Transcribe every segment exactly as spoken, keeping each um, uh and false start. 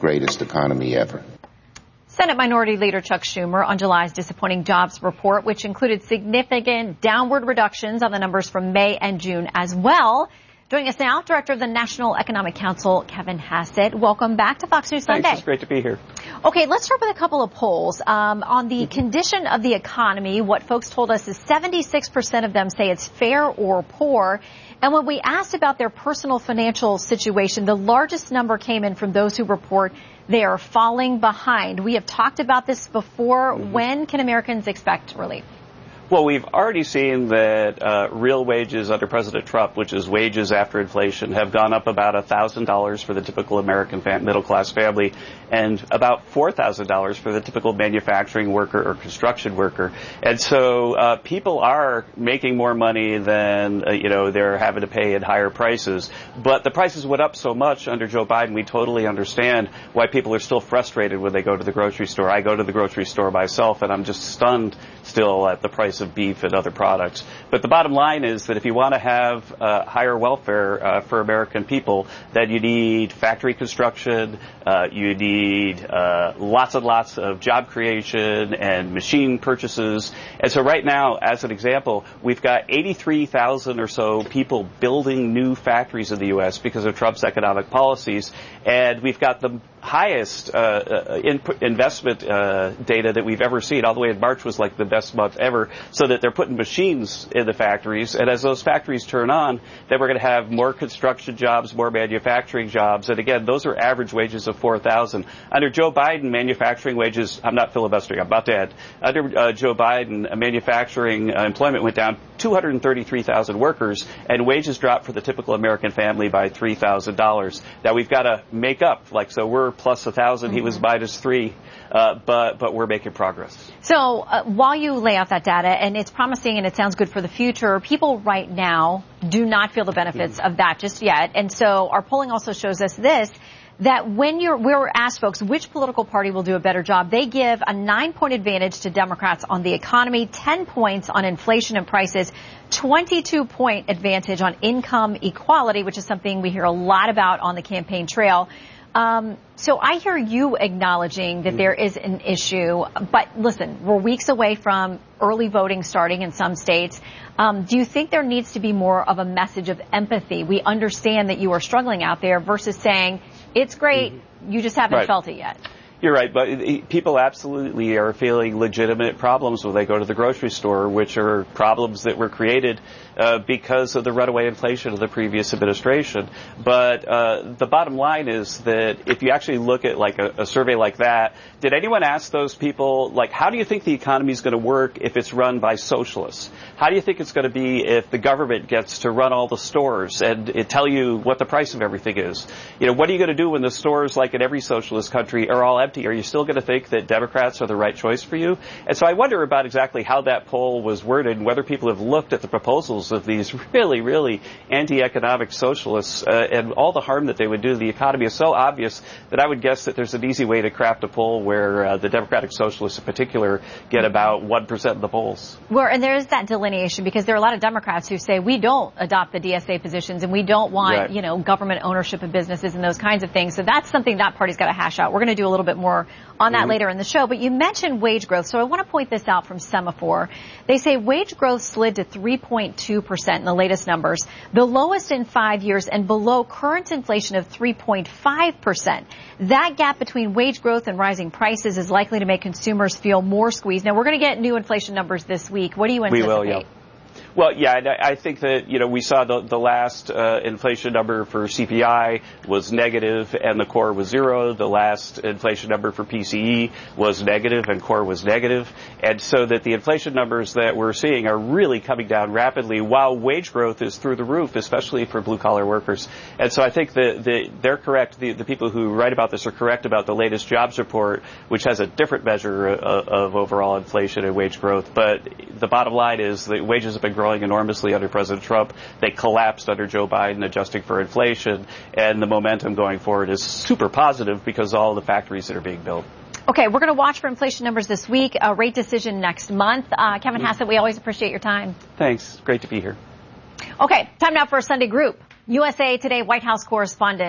greatest economy ever. Senate Minority Leader Chuck Schumer on July's disappointing jobs report, which included significant downward reductions on the numbers from May and June as well. Joining us now, Director of the National Economic Council, Kevin Hassett. Welcome back to Fox News Sunday. Thanks. It's great to be here. Okay, let's start with a couple of polls. Um, on the condition of the economy, what folks told us is seventy-six percent of them say it's fair or poor. And when we asked about their personal financial situation, the largest number came in from those who report they are falling behind. We have talked about this before. Mm-hmm. When can Americans expect relief? Well, we've already seen that uh, real wages under President Trump, which is wages after inflation, have gone up about one thousand dollars for the typical American fam- middle-class family and about four thousand dollars for the typical manufacturing worker or construction worker. And so uh, people are making more money than, uh, you know, they're having to pay at higher prices. But the prices went up so much under Joe Biden, we totally understand why people are still frustrated when they go to the grocery store. I go to the grocery store myself, and I'm just stunned still at the price of beef and other products. But the bottom line is that if you want to have uh, higher welfare uh, for American people, then you need factory construction, uh, you need uh, lots and lots of job creation and machine purchases. And so right now, as an example, we've got eighty-three thousand or so people building new factories in the U S because of Trump's economic policies. And we've got the highest uh, uh, in- investment uh, data that we've ever seen. All the way in March was like the best month ever, so that they're putting machines in the factories. And as those factories turn on, then we're going to have more construction jobs, more manufacturing jobs. And again, those are average wages of four thousand. Under Joe Biden, manufacturing wages, I'm not filibustering, I'm about to add. Under uh, Joe Biden, uh, manufacturing uh, employment went down two hundred thirty-three thousand workers, and wages dropped for the typical American family by three thousand dollars. Now we've got to make up, like, so we're plus one thousand, mm-hmm. He was minus three, uh, but but we're making progress. So uh, while you lay out that data, and it's promising and it sounds good for the future, people right now do not feel the benefits mm-hmm. of that just yet. And so our polling also shows us this, that when you're, we were asked folks which political party will do a better job, they give a nine-point advantage to Democrats on the economy, ten points on inflation and prices, twenty-two point advantage on income equality, which is something we hear a lot about on the campaign trail. Um, so I hear you acknowledging that there is an issue, but listen, we're weeks away from early voting starting in some states. Um, do you think there needs to be more of a message of empathy? We understand that you are struggling out there versus saying it's great, you just haven't right. felt it yet. You're right, but people absolutely are feeling legitimate problems when they go to the grocery store, which are problems that were created uh, because of the runaway inflation of the previous administration. But uh, the bottom line is that if you actually look at like a, a survey like that, did anyone ask those people, like, how do you think the economy is going to work if it's run by socialists? How do you think it's going to be if the government gets to run all the stores and it tell you what the price of everything is? You know, what are you going to do when the stores, like in every socialist country, are all empty? Are you still going to think that Democrats are the right choice for you? And so I wonder about exactly how that poll was worded and whether people have looked at the proposals of these really, really anti-economic socialists uh, and all the harm that they would do to the economy is so obvious that I would guess that there's an easy way to craft a poll where uh, the Democratic Socialists in particular get about one percent in the polls. Well, and there is that delineation because there are a lot of Democrats who say we don't adopt the D S A positions and we don't want, right. you know, government ownership of businesses and those kinds of things. So that's something that party's got to hash out. We're going to do a little bit more on that mm-hmm. later in the show. But you mentioned wage growth. So I want to point this out from Semaphore. They say wage growth slid to three point two percent in the latest numbers, the lowest in five years and below current inflation of three point five percent. That gap between wage growth and rising prices is likely to make consumers feel more squeezed. Now, we're going to get new inflation numbers this week. What do you anticipate? We will, yeah. Well, yeah, I think that, you know, we saw the, the last uh, inflation number for C P I was negative and the core was zero. The last inflation number for P C E was negative and core was negative. And so that the inflation numbers that we're seeing are really coming down rapidly while wage growth is through the roof, especially for blue-collar workers. And so I think that the, they're correct. The, the people who write about this are correct about the latest jobs report, which has a different measure of, of overall inflation and wage growth. But the bottom line is that wages have been growing enormously under President Trump. They collapsed under Joe Biden, adjusting for inflation, and the momentum going forward is super positive because of all the factories that are being built. Okay, we're going to watch for inflation numbers this week, a rate decision next month. Uh, Kevin Hassett, we always appreciate your time. Thanks. Great to be here. Okay, time now for a Sunday Group. U S A Today White House correspondent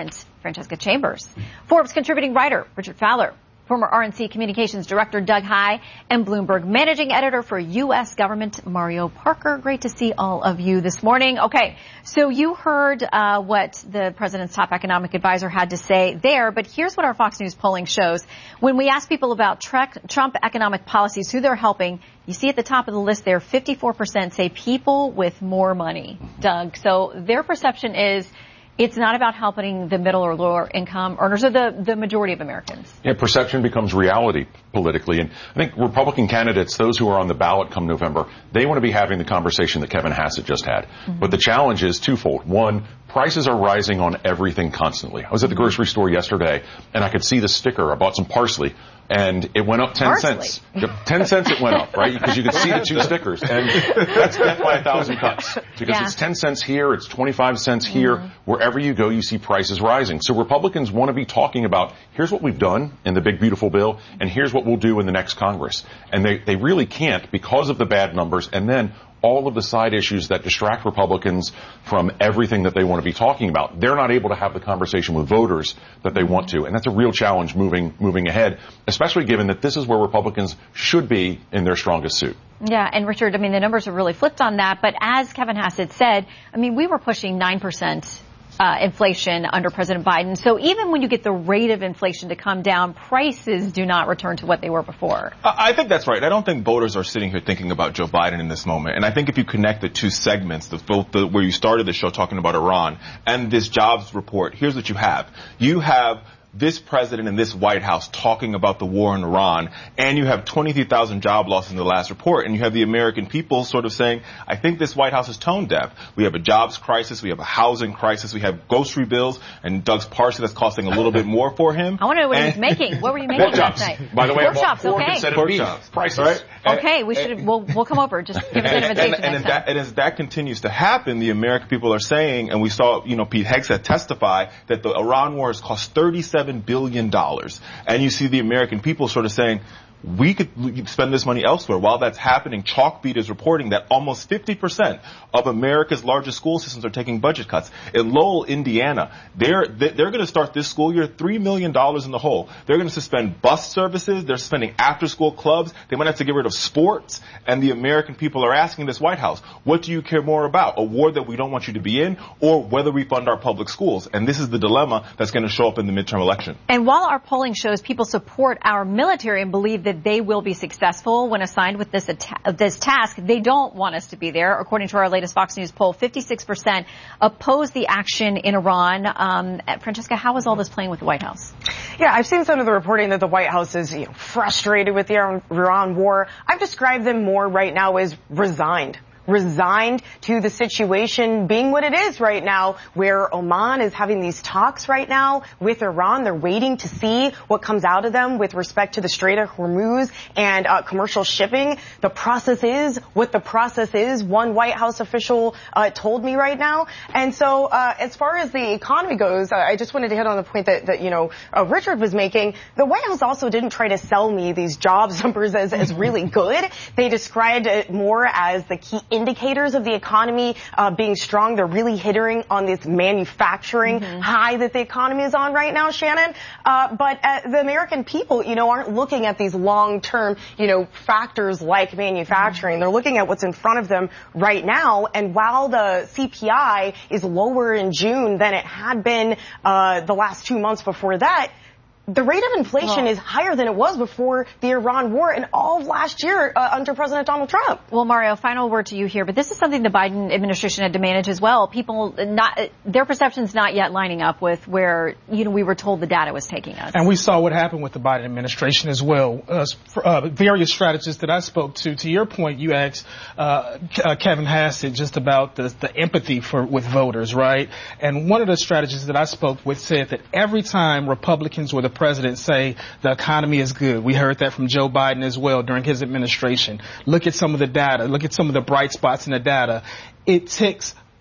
Francesca Chambers, Forbes contributing writer Richard Fowler, former R N C Communications Director Doug Heye, and Bloomberg Managing Editor for U S Government Mario Parker. Great to see all of you this morning. Okay, so you heard uh, what the president's top economic advisor had to say there, but here's what our Fox News polling shows. When we ask people about Trump economic policies, who they're helping, you see at the top of the list there, fifty-four percent say people with more money, Doug. So their perception is it's not about helping the middle or lower income earners or the, the majority of Americans. Yeah, perception becomes reality politically. And I think Republican candidates, those who are on the ballot come November, they want to be having the conversation that Kevin Hassett just had. Mm-hmm. But the challenge is twofold. One, prices are rising on everything constantly. I was at the grocery store yesterday, and I could see the sticker. I bought some parsley, and it went up ten parsley. cents. ten cents it went up, right? Because you could see the two stickers. And that's death by a thousand cuts. Because yeah. it's ten cents here, it's twenty-five cents here. Mm-hmm. Wherever you go, you see prices rising. So Republicans want to be talking about, here's what we've done in the big, beautiful bill, and here's what we'll do in the next Congress. And they, they really can't because of the bad numbers, and then all of the side issues that distract Republicans from everything that they want to be talking about. They're not able to have the conversation with voters that they want to. And that's a real challenge moving moving ahead, especially given that this is where Republicans should be in their strongest suit. Yeah, and Richard, I mean, the numbers have really flipped on that. But as Kevin Hassett said, I mean, we were pushing nine percent Uh, inflation under President Biden. So even when you get the rate of inflation to come down, prices do not return to what they were before. I think that's right. I don't think voters are sitting here thinking about Joe Biden in this moment. And I think if you connect the two segments, the, both the, where you started the show talking about Iran and this jobs report, here's what you have. You have this president and this White House talking about the war in Iran, and you have twenty-three thousand job losses in the last report, and you have the American people sort of saying, I think this White House is tone deaf. We have a jobs crisis, we have a housing crisis, we have grocery bills, and Doug's parsley that's costing a little bit more for him. I want to know what and he was making. What were you making last night? By the way, pork chops, pork okay. instead of pork beef chops. Prices. Right? Okay, we should. We'll we'll come over. Just give us an invitation and, and, and, next as that, time. and as that continues to happen, the American people are saying, and we saw, you know, Pete Hegseth testify that the Iran war has cost thirty-seven billion dollars, and you see the American people sort of saying, we could spend this money elsewhere. While that's happening, Chalkbeat is reporting that almost fifty percent of America's largest school systems are taking budget cuts. In Lowell, Indiana, they're they're going to start this school year three million dollars in the hole. They're going to suspend bus services. They're suspending after-school clubs. They might have to get rid of sports. And the American people are asking this White House, what do you care more about, a war that we don't want you to be in, or whether we fund our public schools? And this is the dilemma that's going to show up in the midterm election. And while our polling shows people support our military and believe that they will be successful when assigned with this atta- this task, they don't want us to be there. According to our latest Fox News poll, fifty-six percent oppose the action in Iran. Um, Francesca, how is all this playing with the White House? Yeah, I've seen some of the reporting that the White House is, you know, frustrated with the Iran war. I've described them more right now as resigned. Resigned to the situation being what it is right now, where Oman is having these talks right now with Iran. They're waiting to see what comes out of them with respect to the Strait of Hormuz and uh, commercial shipping. The process is what the process is, one White House official uh, told me right now. And so uh, as far as the economy goes, uh, I just wanted to hit on the point that, that you know, uh, Richard was making. The White House also didn't try to sell me these jobs numbers as, as really good. They described it more as the key indicators of the economy uh, being strong. They're really hitting on this manufacturing mm-hmm. high that the economy is on right now, Shannon. Uh, but uh, the American people, you know, aren't looking at these long-term, you know, factors like manufacturing. Mm-hmm. They're looking at what's in front of them right now. And while the C P I is lower in June than it had been uh, the last two months before that, the rate of inflation well, is higher than it was before the Iran war and all of last year uh, under President Donald Trump. Well, Mario, final word to you here, but this is something the Biden administration had to manage as well. People, not their perceptions not yet lining up with where, you know, we were told the data was taking us. And we saw what happened with the Biden administration as well. Uh, uh, various strategists that I spoke to, to your point, you asked uh, uh, Kevin Hassett just about the, the empathy for with voters, right? And one of the strategists that I spoke with said that every time Republicans were the president say the economy is good. We heard that from Joe Biden as well during his administration. Look at some of the data. Look at some of the bright spots in the data. It ticks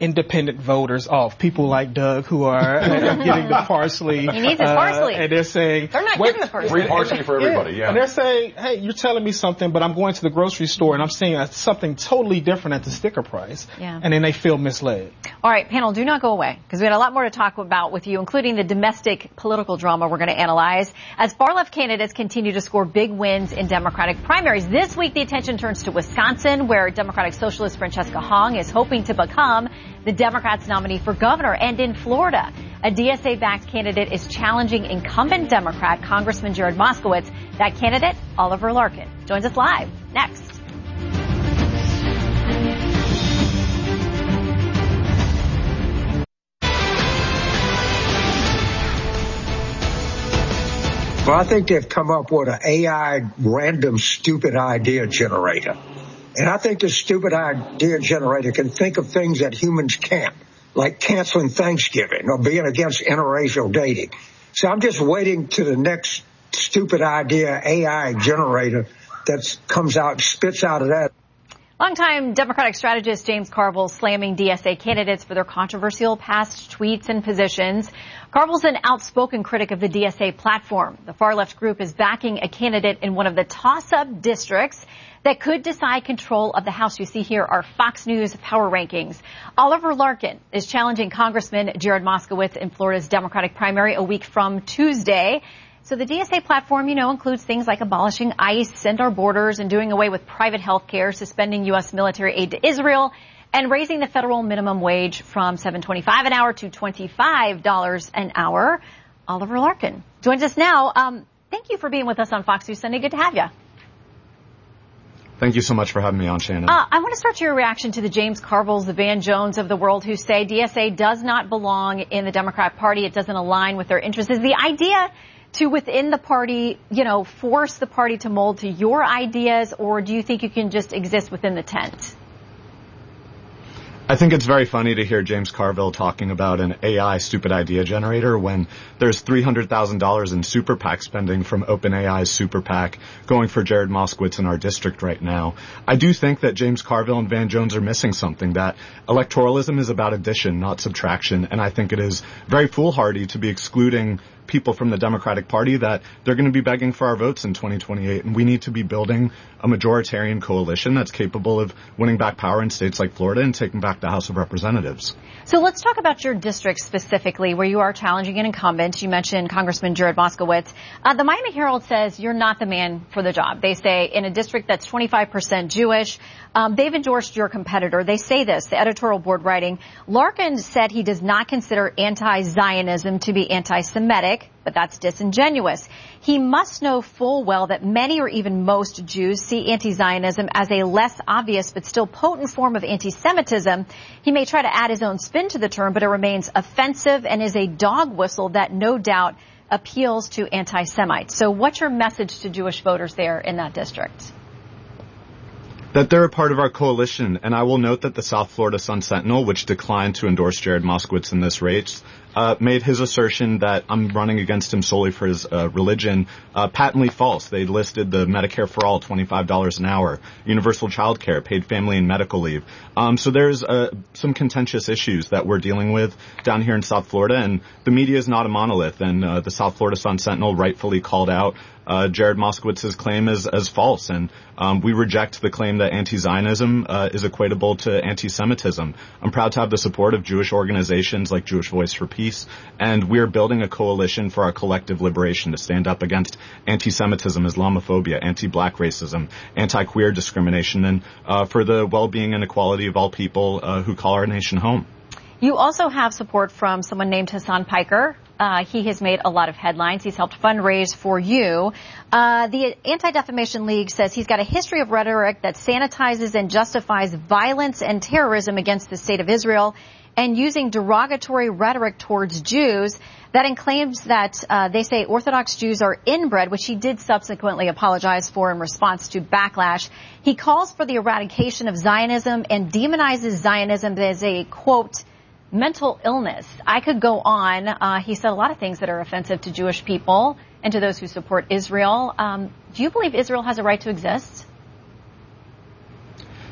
independent voters off. People like Doug who are uh, getting the parsley. He needs his parsley. Uh, and they're saying, They're not wait, getting the parsley. Free parsley for everybody, yeah. And they're saying, hey, you're telling me something, but I'm going to the grocery store and I'm seeing a, something totally different at the sticker price. Yeah. And then they feel misled. All right, panel, do not go away, because we had a lot more to talk about with you, including the domestic political drama we're going to analyze as far-left candidates continue to score big wins in Democratic primaries. This week, the attention turns to Wisconsin, where Democratic Socialist Francesca Hong is hoping to become the Democrats' nominee for governor. And in Florida, a D S A-backed candidate is challenging incumbent Democrat Congressman Jared Moskowitz. That candidate, Oliver Larkin, joins us live next. Well, I think they've come up with an A I random stupid idea generator. And I think this stupid idea generator can think of things that humans can't, like canceling Thanksgiving or being against interracial dating. So I'm just waiting to the next stupid idea A I generator that comes out, spits out of that. Longtime Democratic strategist James Carville slamming D S A candidates for their controversial past tweets and positions. Carville's an outspoken critic of the D S A platform. The far-left group is backing a candidate in one of the toss-up districts that could decide control of the House. You see here are Fox News power rankings. Oliver Larkin is challenging Congressman Jared Moskowitz in Florida's Democratic primary a week from Tuesday. So the D S A platform, you know, includes things like abolishing ICE and our borders and doing away with private health care, suspending U S military aid to Israel, and raising the federal minimum wage from seven dollars and twenty-five cents an hour to twenty-five dollars an hour. Oliver Larkin joins us now. Um, thank you for being with us on Fox News Sunday. Good to have you. Thank you so much for having me on, Shannon. Uh, I want to start your reaction to the James Carvilles, the Van Jones of the world, who say D S A does not belong in the Democrat Party. It doesn't align with their interests. Is the idea to, within the party, you know, force the party to mold to your ideas, or do you think you can just exist within the tent? I think it's very funny to hear James Carville talking about an A I stupid idea generator when there's three hundred thousand dollars in super PAC spending from OpenAI's super PAC going for Jared Moskowitz in our district right now. I do think that James Carville and Van Jones are missing something, that electoralism is about addition, not subtraction, and I think it is very foolhardy to be excluding people from the Democratic Party that they're going to be begging for our votes in twenty twenty-eight, and we need to be building a majoritarian coalition that's capable of winning back power in states like Florida and taking back the House of Representatives. So let's talk about your district specifically, where you are challenging an incumbent. You mentioned Congressman Jared Moskowitz. Uh, the Miami Herald says you're not the man for the job. They say in a district that's twenty-five percent Jewish, um, they've endorsed your competitor. They say this, the editorial board writing, Larkin said he does not consider anti-Zionism to be anti-Semitic, but that's disingenuous. He must know full well that many or even most Jews see anti-Zionism as a less obvious but still potent form of anti-Semitism. He may try to add his own spin to the term, but it remains offensive and is a dog whistle that no doubt appeals to anti-Semites. So what's your message to Jewish voters there in that district? That they're a part of our coalition, and I will note that the South Florida Sun-Sentinel, which declined to endorse Jared Moskowitz in this race, uh, made his assertion that I'm running against him solely for his uh, religion uh, patently false. They listed the Medicare for All, twenty-five dollars an hour, universal child care, paid family and medical leave. Um, so there's uh, some contentious issues that we're dealing with down here in South Florida, and the media is not a monolith, and uh, the South Florida Sun-Sentinel rightfully called out Uh, Jared Moskowitz's claim as, as false, and um, we reject the claim that anti-Zionism uh, is equatable to anti-Semitism. I'm proud to have the support of Jewish organizations like Jewish Voice for Peace, and we're building a coalition for our collective liberation to stand up against anti-Semitism, Islamophobia, anti-black racism, anti-queer discrimination, and uh, for the well-being and equality of all people uh, who call our nation home. You also have support from someone named Hassan Piker. Uh, he has made a lot of headlines. He's helped fundraise for you. Uh, the Anti-Defamation League says he's got a history of rhetoric that sanitizes and justifies violence and terrorism against the state of Israel and using derogatory rhetoric towards Jews. That claims that uh, they say Orthodox Jews are inbred, which he did subsequently apologize for in response to backlash. He calls for the eradication of Zionism and demonizes Zionism as a, quote, mental illness. I could go on. Uh, he said a lot of things that are offensive to Jewish people and to those who support Israel. Um, do you believe Israel has a right to exist?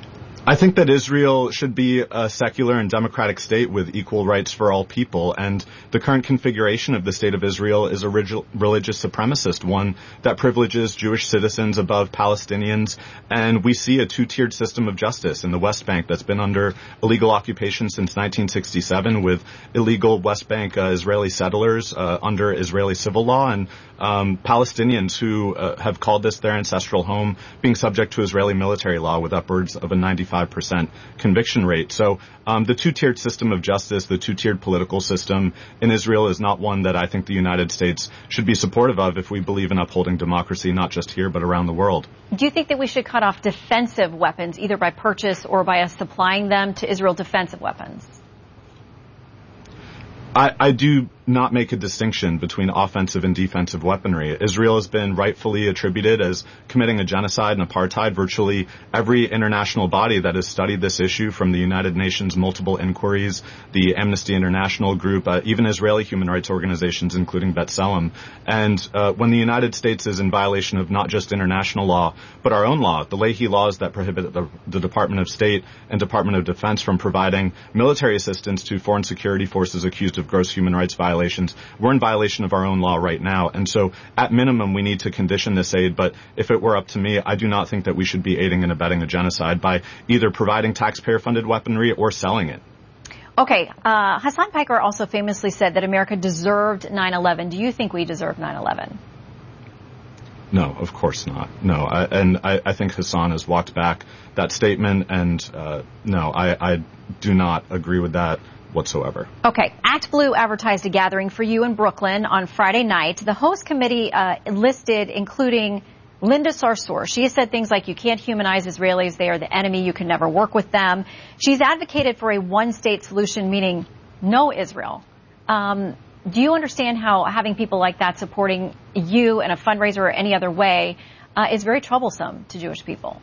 I think that Israel should be a secular and democratic state with equal rights for all people, and the current configuration of the state of Israel is a relig- religious supremacist one that privileges Jewish citizens above Palestinians, and we see a two-tiered system of justice in the West Bank that's been under illegal occupation since nineteen sixty-seven, with illegal West Bank uh, Israeli settlers uh, under Israeli civil law, and um, Palestinians who uh, have called this their ancestral home being subject to Israeli military law with upwards of a ninety-five percent conviction rate. So um, the two-tiered system of justice, the two-tiered political system in Israel is not one that I think the United States should be supportive of if we believe in upholding democracy, not just here, but around the world. Do you think that we should cut off defensive weapons, either by purchase or by us supplying them to Israel, defensive weapons? I, I do not make a distinction between offensive and defensive weaponry. Israel has been rightfully attributed as committing a genocide and apartheid. Virtually every international body that has studied this issue, from the United Nations multiple inquiries, the Amnesty International group, uh, even Israeli human rights organizations, including B'Tselem. And uh, when the United States is in violation of not just international law, but our own law, the Leahy laws that prohibit the, the Department of State and Department of Defense from providing military assistance to foreign security forces accused of gross human rights violations, we're in violation of our own law right now. And so at minimum, we need to condition this aid. But if it were up to me, I do not think that we should be aiding and abetting a genocide by either providing taxpayer-funded weaponry or selling it. Okay. Uh, Hasan Piker also famously said that America deserved nine eleven. Do you think we deserve nine eleven? No, of course not. No, I, and I, I think Hasan has walked back that statement. And uh, no, I, I do not agree with that whatsoever. Okay. Act Blue advertised a gathering for you in Brooklyn on Friday night. The host committee uh, listed, including Linda Sarsour. She has said things like, you can't humanize Israelis. They are the enemy. You can never work with them. She's advocated for a one-state solution, meaning no Israel. Um, do you understand how having people like that supporting you in a fundraiser or any other way uh, is very troublesome to Jewish people?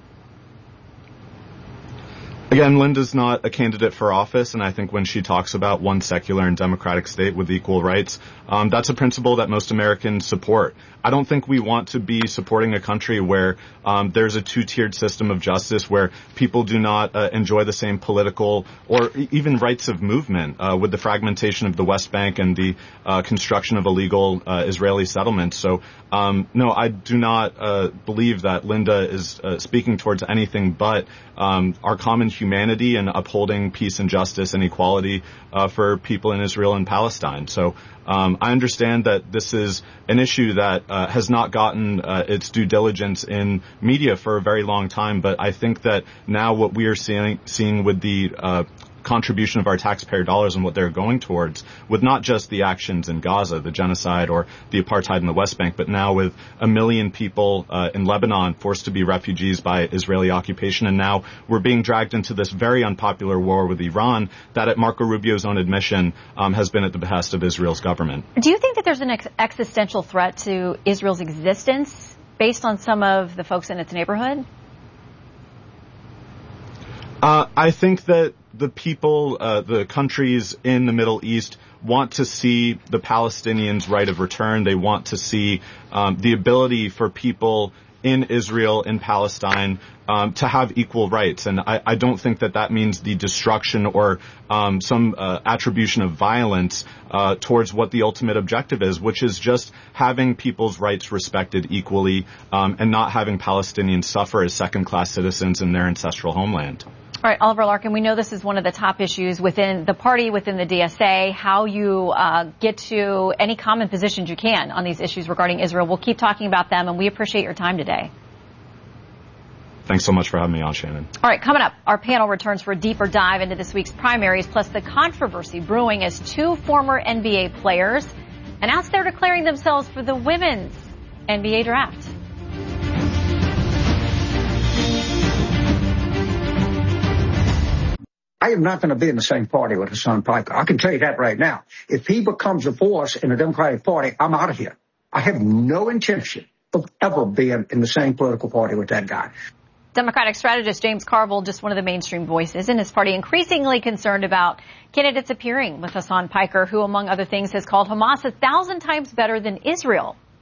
Again, Linda's not a candidate for office, and I think when she talks about one secular and democratic state with equal rights, um, that's a principle that most Americans support. I don't think we want to be supporting a country where um, there's a two-tiered system of justice, where people do not uh, enjoy the same political or even rights of movement uh, with the fragmentation of the West Bank and the uh, construction of illegal uh, Israeli settlements. So, um, no, I do not uh, believe that Linda is uh, speaking towards anything but um, our common humanity and upholding peace and justice and equality uh, for people in Israel and Palestine. So um, I understand that this is an issue that uh, has not gotten uh, its due diligence in media for a very long time, but I think that now what we are seeing, seeing with the uh, contribution of our taxpayer dollars and what they're going towards, with not just the actions in Gaza, the genocide or the apartheid in the West Bank, but now with a million people uh, in Lebanon forced to be refugees by Israeli occupation, and now we're being dragged into this very unpopular war with Iran that, at Marco Rubio's own admission, um, has been at the behest of Israel's government. Do you think that there's an ex- existential threat to Israel's existence based on some of the folks in its neighborhood? Uh, I think that the people, uh, the countries in the Middle East want to see the Palestinians' right of return. They want to see um, the ability for people in Israel, in Palestine, um, to have equal rights. And I, I don't think that that means the destruction or um, some uh, attribution of violence uh, towards what the ultimate objective is, which is just having people's rights respected equally um, and not having Palestinians suffer as second-class citizens in their ancestral homeland. All right, Oliver Larkin, we know this is one of the top issues within the party, within the D S A, how you uh, get to any common positions you can on these issues regarding Israel. We'll keep talking about them, and we appreciate your time today. Thanks so much for having me on, Shannon. All right, coming up, our panel returns for a deeper dive into this week's primaries, plus the controversy brewing as two former N B A players announce they're declaring themselves for the women's N B A draft. I am not going to be in the same party with Hasan Piker. I can tell you that right now. If he becomes a force in the Democratic Party, I'm out of here. I have no intention of ever being in the same political party with that guy. Democratic strategist James Carville, just one of the mainstream voices in his party, increasingly concerned about candidates appearing with Hasan Piker, who, among other things, has called Hamas a thousand times better than Israel.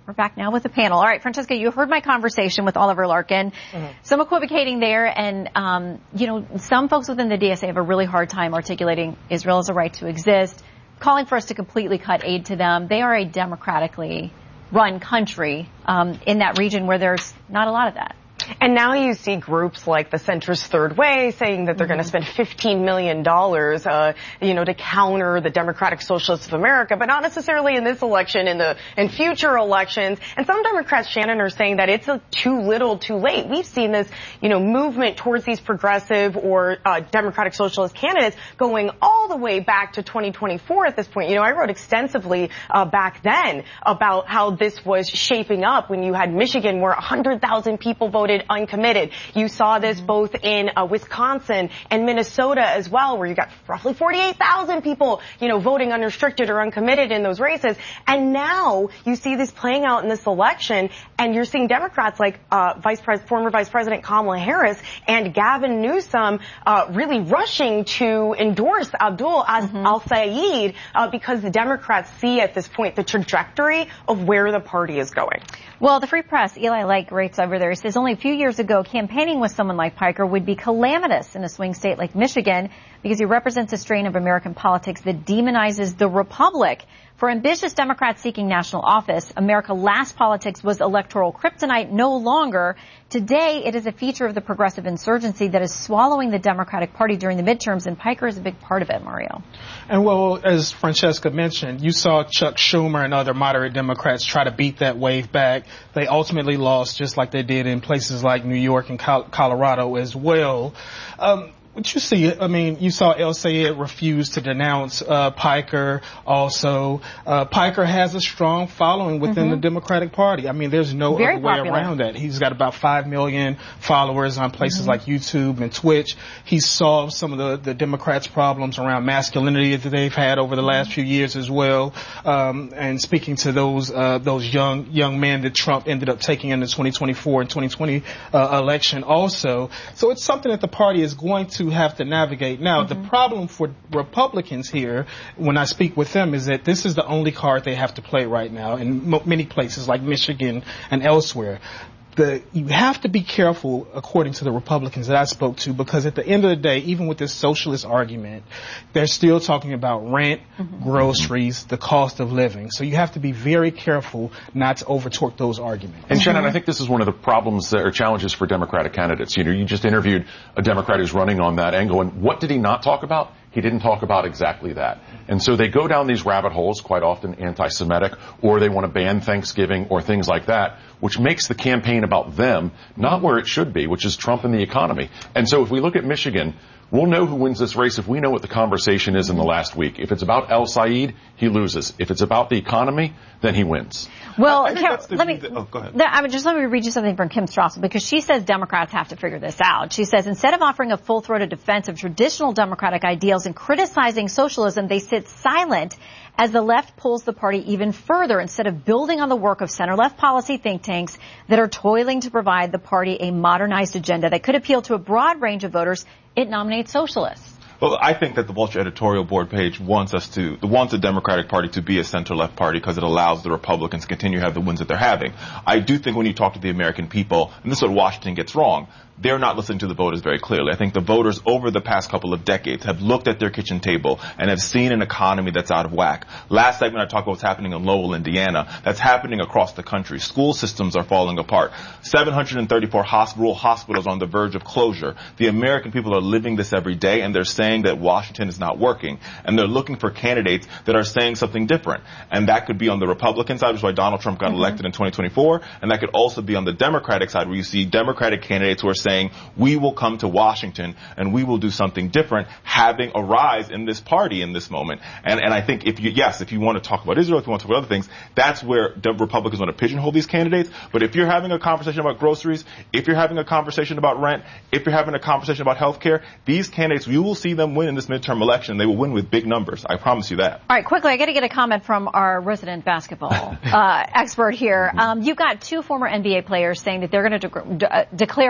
We're back now with the panel. All right, Francesca, you heard my conversation with Oliver Larkin. Mm-hmm. Some equivocating there, and, um, you know, some folks within the D S A have a really hard time articulating Israel has a right to exist, calling for us to completely cut aid to them. They are a democratically run country um, in that region where there's not a lot of that. And now you see groups like the Centrist Third Way saying that they're mm-hmm. going to spend fifteen million dollars, uh, you know, to counter the Democratic Socialists of America, but not necessarily in this election, in the in future elections. And some Democrats, Shannon, are saying that it's a too little, too late. We've seen this, you know, movement towards these progressive or uh, Democratic Socialist candidates going all the way back to twenty twenty-four at this point. You know, I wrote extensively uh, back then about how this was shaping up when you had Michigan, where one hundred thousand people voted uncommitted. You saw this both in uh, Wisconsin and Minnesota as well, where you got roughly forty-eight thousand people, you know, voting unrestricted or uncommitted in those races. And now you see this playing out in this election, and you're seeing Democrats like uh, Vice Pres- former Vice President Kamala Harris and Gavin Newsom uh, really rushing to endorse Abdul mm-hmm. al-Sayed uh, because the Democrats see at this point the trajectory of where the party is going. Well, the Free Press, Eli Lake writes over there, he says only a few years ago, campaigning with someone like Piker would be calamitous in a swing state like Michigan because he represents a strain of American politics that demonizes the Republic. For ambitious Democrats seeking national office, America's last politics was electoral kryptonite, no longer. Today, it is a feature of the progressive insurgency that is swallowing the Democratic Party during the midterms, and Piker is a big part of it, Mario. And well, as Francesca mentioned, you saw Chuck Schumer and other moderate Democrats try to beat that wave back. They ultimately lost, just like they did in places like New York and Colorado as well. Um, What you see, I mean, you saw el-Sayed refuse to denounce uh, Piker also. Uh, Piker has a strong following within mm-hmm. the Democratic Party. I mean, there's no Very other way popular. around that. He's got about five million followers on places mm-hmm. like YouTube and Twitch. He's solved some of the, the Democrats' problems around masculinity that they've had over the last few years as well. Um, and speaking to those uh, those young young men that Trump ended up taking in the twenty twenty-four and twenty twenty uh, election also. So it's something that the party is going to have to navigate. Now, mm-hmm. the problem for Republicans here, when I speak with them, is that this is the only card they have to play right now in m- many places like Michigan and elsewhere. The, you have to be careful, according to the Republicans that I spoke to, because at the end of the day, even with this socialist argument, they're still talking about rent, mm-hmm. groceries, the cost of living. So you have to be very careful not to over-torque those arguments. And Shannon, I think this is one of the problems that, or challenges for Democratic candidates. You know, you just interviewed a Democrat who's running on that angle, and what did he not talk about? He didn't talk about exactly that. And so they go down these rabbit holes, quite often anti-Semitic, or they want to ban Thanksgiving or things like that, which makes the campaign about them, not where it should be, which is Trump and the economy. And so if we look at Michigan, we'll know who wins this race if we know what the conversation is in the last week. If it's about el-Sayed, he loses. If it's about the economy, then he wins. Well, I, I Carol, let me, that, oh, go ahead. I mean, just let me read you something from Kim Strassel, because she says Democrats have to figure this out. She says, instead of offering a full-throated defense of traditional Democratic ideals and criticizing socialism, they sit silent as the left pulls the party even further instead of building on the work of center-left policy think tanks that are toiling to provide the party a modernized agenda that could appeal to a broad range of voters. It nominates socialists. Well, I think that the Vulture editorial board page wants us to, wants the Democratic Party to be a center-left party because it allows the Republicans to continue to have the wins that they're having. I do think when you talk to the American people, and this is what Washington gets wrong, they're not listening to the voters very clearly. I think the voters over the past couple of decades have looked at their kitchen table and have seen an economy that's out of whack. Last segment I talked about what's happening in Lowell, Indiana. That's happening across the country. School systems are falling apart. seven hundred thirty-four hosp- rural hospitals on the verge of closure. The American people are living this every day, and they're saying that Washington is not working. And they're looking for candidates that are saying something different. And that could be on the Republican side, which is why Donald Trump got mm-hmm. elected in twenty twenty-four. And that could also be on the Democratic side, where you see Democratic candidates who are saying, we will come to Washington and we will do something different, having a rise in this party in this moment. And and I think if you, yes, if you want to talk about Israel, if you want to talk about other things, that's where the Republicans want to pigeonhole these candidates. But if you're having a conversation about groceries, if you're having a conversation about rent, if you're having a conversation about health care, these candidates, you will see them win in this midterm election. They will win with big numbers. I promise you that. All right, quickly, I got to get a comment from our resident basketball uh, expert here. Um, you've got two former N B A players saying that they're going to de- de- declare for the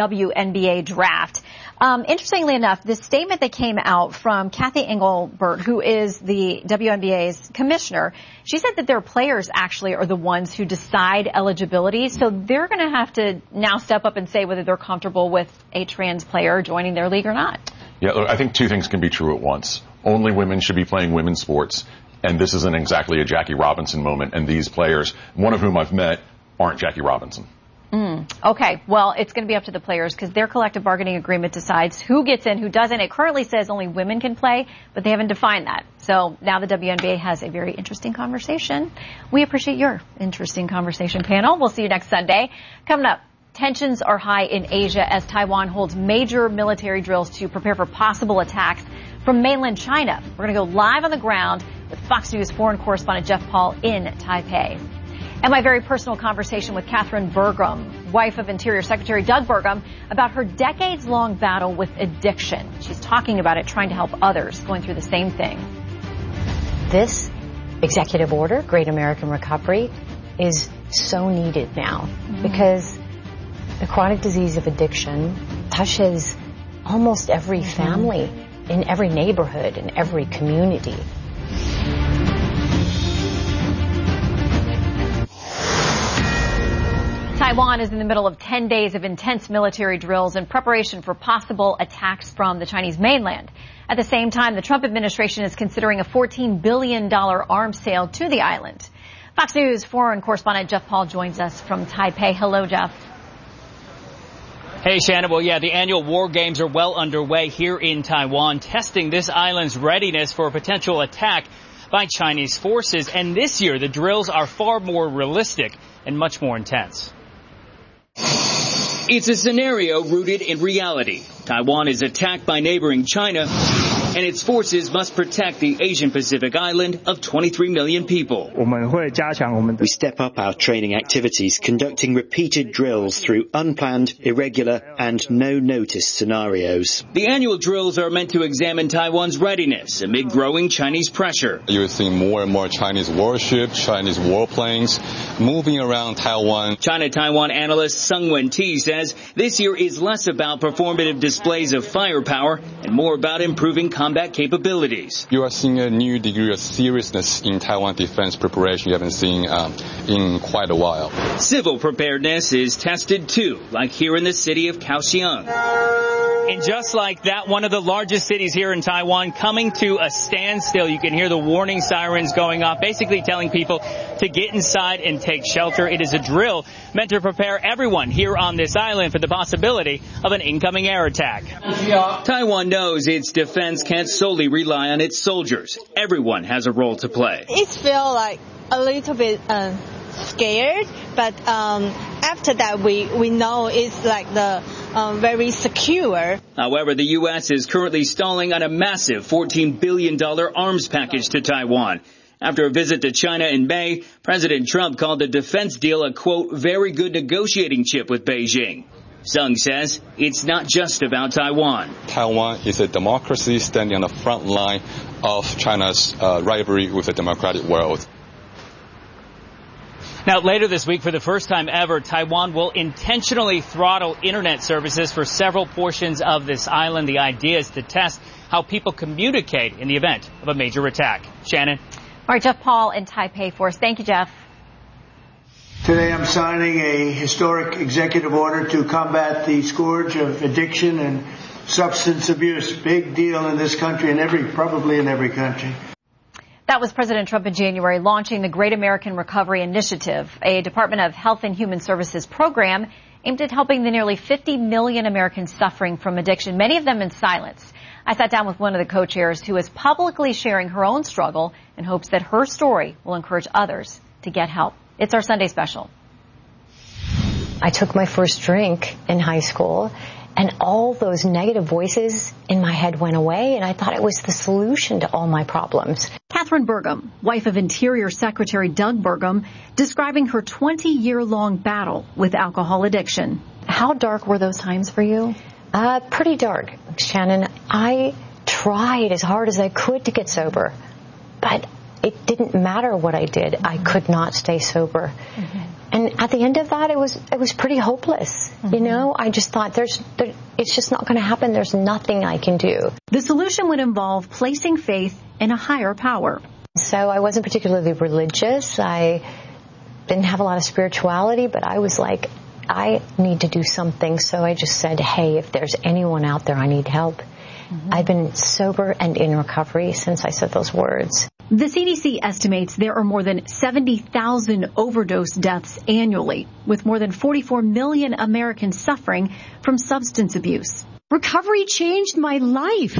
W N B A draft. Um, interestingly enough, this statement that came out from Kathy Engelbert, who is the W N B A's commissioner, she said that their players actually are the ones who decide eligibility. So they're going to have to now step up and say whether they're comfortable with a trans player joining their league or not. Yeah, look, I think two things can be true at once. Only women should be playing women's sports. And this isn't exactly a Jackie Robinson moment. And these players, one of whom I've met, aren't Jackie Robinson. Mm, okay, well, it's going to be up to the players because their collective bargaining agreement decides who gets in, who doesn't. It currently says only women can play, but they haven't defined that. So now the W N B A has a very interesting conversation. We appreciate your interesting conversation, panel. We'll see you next Sunday. Coming up, tensions are high in Asia as Taiwan holds major military drills to prepare for possible attacks from mainland China. We're going to go live on the ground with Fox News foreign correspondent Jeff Paul in Taipei. And my very personal conversation with Katharine Burgum, wife of Interior Secretary Doug Burgum, about her decades-long battle with addiction. She's talking about it, trying to help others going through the same thing. This executive order, Great American Recovery, is so needed now mm-hmm. because the chronic disease of addiction touches almost every mm-hmm. family in every neighborhood, in every community. Taiwan is in the middle of ten days of intense military drills in preparation for possible attacks from the Chinese mainland. At the same time, the Trump administration is considering a fourteen billion dollars arms sale to the island. Fox News foreign correspondent Jeff Paul joins us from Taipei. Hello, Jeff. Hey, Shannon. Well, yeah, the annual war games are well underway here in Taiwan, testing this island's readiness for a potential attack by Chinese forces. And this year, the drills are far more realistic and much more intense. It's a scenario rooted in reality. Taiwan is attacked by neighboring China, and its forces must protect the Asian Pacific island of twenty-three million people. We step up our training activities, conducting repeated drills through unplanned, irregular, and no-notice scenarios. The annual drills are meant to examine Taiwan's readiness amid growing Chinese pressure. You're seeing more and more Chinese warships, Chinese warplanes moving around Taiwan. China-Taiwan analyst Sung Wen-Ti says this year is less about performative displays of firepower and more about improving combat capabilities. You are seeing a new degree of seriousness in Taiwan defense preparation you haven't seen um, in quite a while. Civil preparedness is tested too, like here in the city of Kaohsiung. And just like that, one of the largest cities here in Taiwan coming to a standstill. You can hear the warning sirens going off, basically telling people to get inside and take shelter. It is a drill meant to prepare everyone here on this island for the possibility of an incoming air attack. Taiwan knows its defense can't solely rely on its soldiers. Everyone has a role to play. It feels like a little bit um, scared, but um, after that we, we know it's like the um, very secure. However, the U S is currently stalling on a massive fourteen billion dollars arms package to Taiwan. After a visit to China in May, President Trump called the defense deal a, quote, very good negotiating chip with Beijing. Sung says it's not just about Taiwan. Taiwan is a democracy standing on the front line of China's uh, rivalry with the democratic world. Now, later this week, for the first time ever, Taiwan will intentionally throttle internet services for several portions of this island. The idea is to test how people communicate in the event of a major attack. Shannon? All right, Jeff Paul in Taipei for us. Thank you, Jeff. Today I'm signing a historic executive order to combat the scourge of addiction and substance abuse. Big deal in this country and every, probably in every country. That was President Trump in January launching the Great American Recovery Initiative, a Department of Health and Human Services program aimed at helping the nearly fifty million Americans suffering from addiction, many of them in silence. I sat down with one of the co-chairs who is publicly sharing her own struggle in hopes that her story will encourage others to get help. It's our Sunday special. I took my first drink in high school, and all those negative voices in my head went away, and I thought it was the solution to all my problems. Katharine Burgum, wife of Interior Secretary Doug Burgum, describing her twenty-year-long battle with alcohol addiction. How dark were those times for you? Uh, pretty dark, Shannon. I tried as hard as I could to get sober, but it didn't matter what I did. I could not stay sober. Mm-hmm. And at the end of that, it was it was pretty hopeless. Mm-hmm. You know, I just thought there's there, it's just not going to happen. There's nothing I can do. The solution would involve placing faith in a higher power. So I wasn't particularly religious. I didn't have a lot of spirituality, but I was like, I need to do something. So I just said, hey, if there's anyone out there, I need help. Mm-hmm. I've been sober and in recovery since I said those words. The C D C estimates there are more than seventy thousand overdose deaths annually, with more than forty-four million Americans suffering from substance abuse. Recovery changed my life.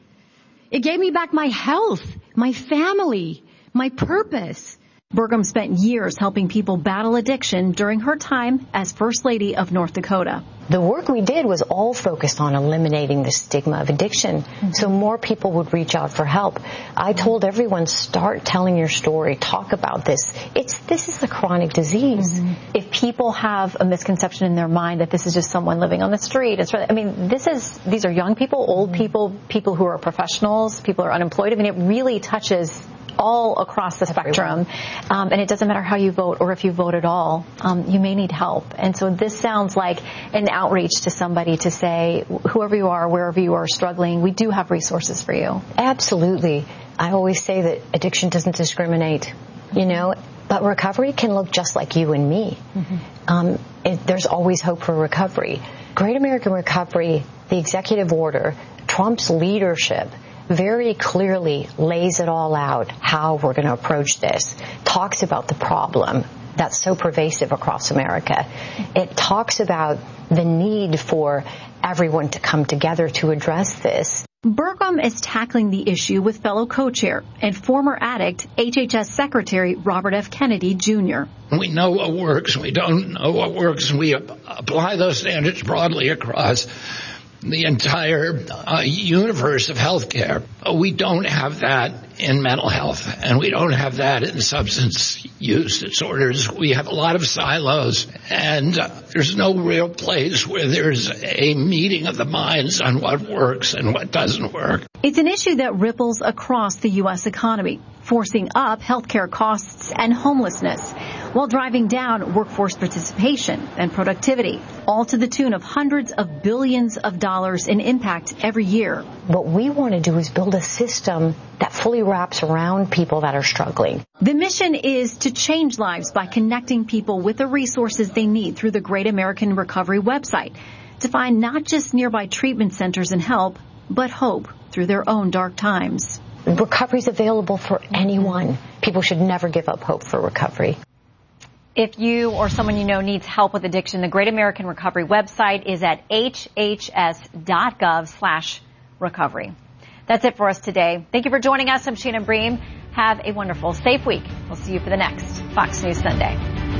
It gave me back my health, my family, my purpose. Burgum spent years helping people battle addiction during her time as First Lady of North Dakota. The work we did was all focused on eliminating the stigma of addiction, mm-hmm. so more people would reach out for help. I told everyone, start telling your story, talk about this. It's this is a chronic disease. Mm-hmm. If people have a misconception in their mind that this is just someone living on the street, it's I mean, this is these are young people, old mm-hmm. people, people who are professionals, people who are unemployed. I mean, it really touches all across the spectrum, um, and it doesn't matter how you vote or if you vote at all, um, you may need help. And so this sounds like an outreach to somebody to say, whoever you are, wherever you are struggling, we do have resources for you. Absolutely. I always say that addiction doesn't discriminate, you know, but recovery can look just like you and me. Mm-hmm. Um, it, there's always hope for recovery. Great American Recovery, the executive order, Trump's leadership, very clearly lays it all out, how we're going to approach this, talks about the problem that's so pervasive across America. It talks about the need for everyone to come together to address this. Burgum is tackling the issue with fellow co-chair and former addict H H S Secretary Robert F. Kennedy, Junior We know what works. We don't know what works. We apply those standards broadly across the entire uh, universe of healthcare. We don't have that in mental health, and we don't have that in substance use disorders. We have a lot of silos, and uh, there's no real place where there's a meeting of the minds on what works and what doesn't work. It's an issue that ripples across the U S economy, forcing up healthcare costs and homelessness, while driving down workforce participation and productivity, all to the tune of hundreds of billions of dollars in impact every year. What we want to do is build a system that fully wraps around people that are struggling. The mission is to change lives by connecting people with the resources they need through the Great American Recovery website to find not just nearby treatment centers and help, but hope through their own dark times. Recovery is available for anyone. People should never give up hope for recovery. If you or someone you know needs help with addiction, the Great American Recovery website is at h h s dot gov slash recovery. That's it for us today. Thank you for joining us. I'm Shannon Bream. Have a wonderful, safe week. We'll see you for the next Fox News Sunday.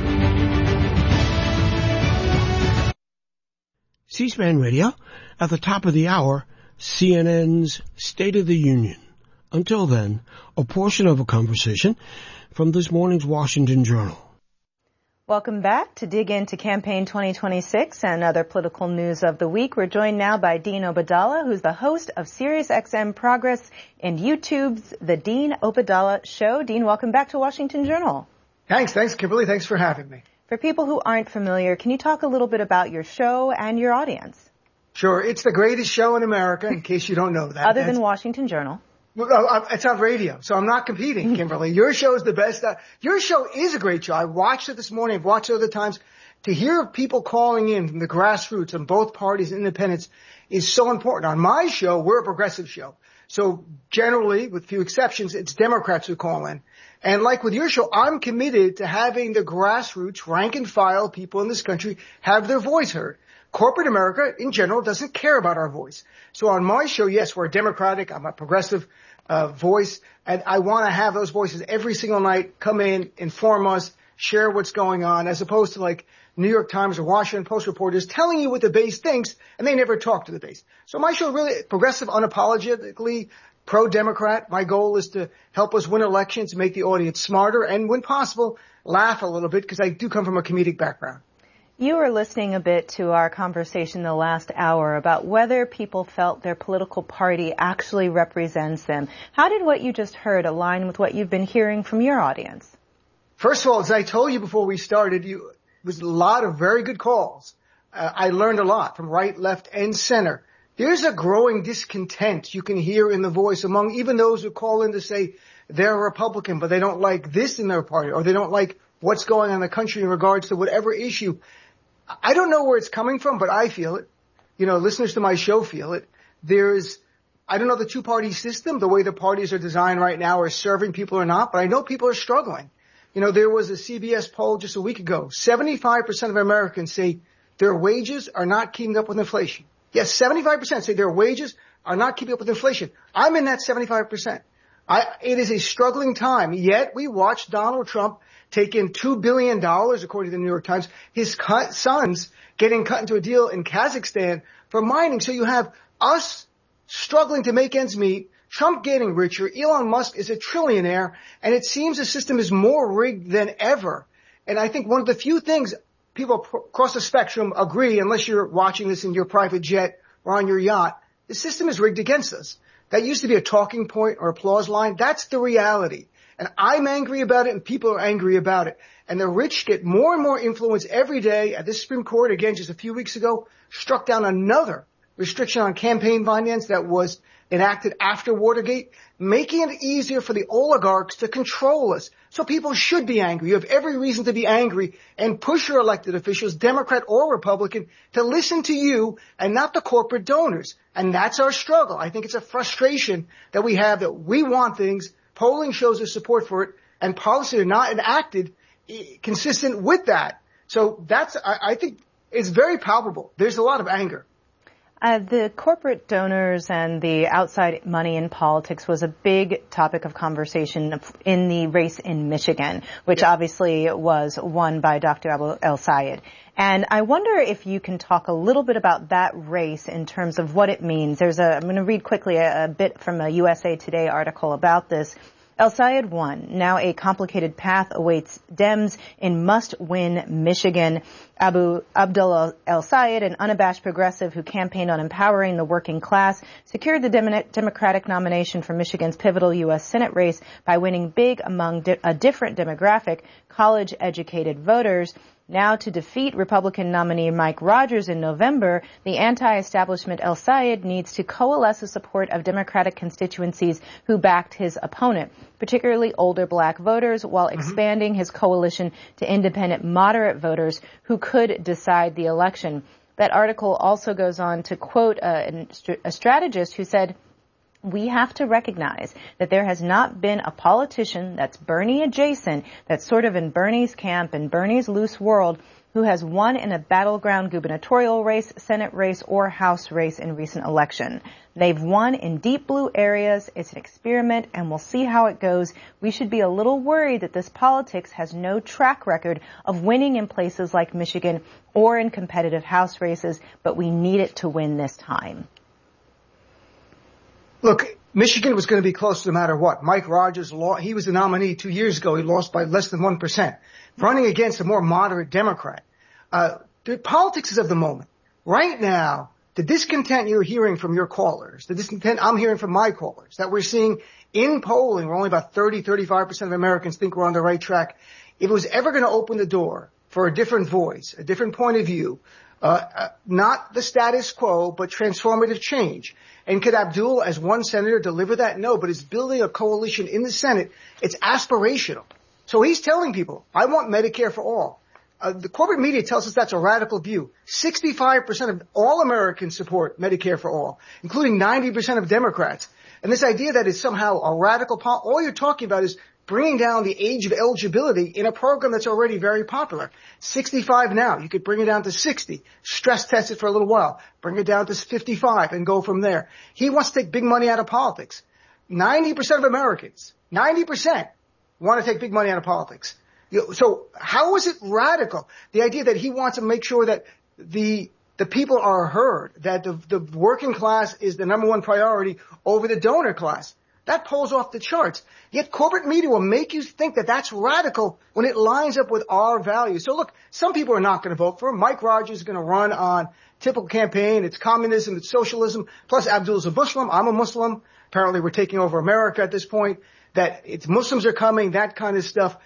C-SPAN Radio, at the top of the hour, C N N's State of the Union. Until then, a portion of a conversation from this morning's Washington Journal. Welcome back to dig into campaign twenty twenty-six and other political news of the week. We're joined now by Dean Obeidallah, who's the host of SiriusXM Progress and YouTube's The Dean Obeidallah Show. Dean, welcome back to Washington Journal. Thanks. Thanks, Kimberly. Thanks for having me. For people who aren't familiar, can you talk a little bit about your show and your audience? Sure. It's the greatest show in America, in case you don't know that. Other than Washington Journal. Well, it's on radio, so I'm not competing, Kimberly. Your show is the best. Uh, your show is a great show. I watched it this morning. I've watched it other times. To hear people calling in from the grassroots on both parties, independents, is so important. On my show, we're a progressive show. So generally, with few exceptions, it's Democrats who call in. And like with your show, I'm committed to having the grassroots, rank and file people in this country have their voice heard. Corporate America, in general, doesn't care about our voice. So on my show, yes, we're Democratic. I'm a progressive uh, voice. And I want to have those voices every single night come in, inform us, share what's going on, as opposed to like New York Times or Washington Post reporters telling you what the base thinks, and they never talk to the base. So my show really progressive, unapologetically pro-Democrat. My goal is to help us win elections, make the audience smarter, and when possible, laugh a little bit, because I do come from a comedic background. You were listening a bit to our conversation the last hour about whether people felt their political party actually represents them. How did what you just heard align with what you've been hearing from your audience? First of all, as I told you before we started, you was a lot of very good calls. Uh, I learned a lot from right, left, and center. There's a growing discontent you can hear in the voice among even those who call in to say they're Republican, but they don't like this in their party, or they don't like what's going on in the country in regards to whatever issue. I don't know where it's coming from, but I feel it. You know, listeners to my show feel it. There's, I don't know the two-party system, the way the parties are designed right now are serving people or not, but I know people are struggling. You know, there was a C B S poll just a week ago. seventy-five percent of Americans say their wages are not keeping up with inflation. Yes, seventy-five percent say their wages are not keeping up with inflation. I'm in that seventy-five percent. I, it is a struggling time, yet we watched Donald Trump take in two billion dollars, according to the New York Times, his cut, sons getting cut into a deal in Kazakhstan for mining. So you have us struggling to make ends meet, Trump getting richer, Elon Musk is a trillionaire, and it seems the system is more rigged than ever. And I think one of the few things people across the spectrum agree, unless you're watching this in your private jet or on your yacht, the system is rigged against us. That used to be a talking point or applause line. That's the reality. And I'm angry about it, and people are angry about it. And the rich get more and more influence every day. At this Supreme Court, again, just a few weeks ago, struck down another restriction on campaign finance that was enacted after Watergate, making it easier for the oligarchs to control us. So people should be angry. You have every reason to be angry and push your elected officials, Democrat or Republican, to listen to you and not the corporate donors. And that's our struggle. I think it's a frustration that we have, that we want things. Polling shows us support for it, and policies are not enacted consistent with that. So that's, I, I think it's very palpable. There's a lot of anger. Uh, the corporate donors and the outside money in politics was a big topic of conversation in the race in Michigan, which yeah. obviously was won by Doctor Abu El-Sayed. And I wonder if you can talk a little bit about that race in terms of what it means. There's a, I'm going to read quickly a, a bit from a U S A Today article about this. El-Sayed won. Now a complicated path awaits Dems in must-win Michigan. Abu Abdul El-Sayed, an unabashed progressive who campaigned on empowering the working class, secured the Dem- Democratic nomination for Michigan's pivotal U S Senate race by winning big among di- a different demographic, college-educated voters. Now to defeat Republican nominee Mike Rogers in November, the anti-establishment El-Sayed needs to coalesce the support of Democratic constituencies who backed his opponent, particularly older black voters, while mm-hmm. expanding his coalition to independent moderate voters who could decide the election. That article also goes on to quote a, a strategist who said, "We have to recognize that there has not been a politician that's Bernie adjacent, that's sort of in Bernie's camp and Bernie's loose world, who has won in a battleground gubernatorial race, Senate race, or House race in recent election. They've won in deep blue areas. It's an experiment, and we'll see how it goes. We should be a little worried that this politics has no track record of winning in places like Michigan or in competitive House races, but we need it to win this time." Look, Michigan was going to be close no matter what. Mike Rogers, he was the nominee two years ago. He lost by less than one percent. Running against a more moderate Democrat. Uh, the politics is of the moment. Right now, the discontent you're hearing from your callers, the discontent I'm hearing from my callers, that we're seeing in polling, where only about thirty, thirty-five percent of Americans think we're on the right track. If it was ever going to open the door for a different voice, a different point of view, uh, uh not the status quo, but transformative change. And could Abdul, as one senator, deliver that? No, but it's building a coalition in the Senate. It's aspirational. So he's telling people, I want Medicare for all. Uh, the corporate media tells us that's a radical view. sixty-five percent of all Americans support Medicare for all, including ninety percent of Democrats. And this idea that it's somehow a radical, po- all you're talking about is bringing down the age of eligibility in a program that's already very popular. sixty-five now. You could bring it down to sixty. Stress test it for a little while. Bring it down to fifty-five and go from there. He wants to take big money out of politics. ninety percent of Americans, ninety percent want to take big money out of politics. So how is it radical? The idea that he wants to make sure that the the people are heard, that the, the working class is the number one priority over the donor class. That pulls off the charts. Yet corporate media will make you think that that's radical when it lines up with our values. So look, some people are not going to vote for him. Mike Rogers is going to run on typical campaign. It's communism, it's socialism. Plus Abdul's a Muslim. I'm a Muslim. Apparently we're taking over America at this point. That it's Muslims are coming, that kind of stuff.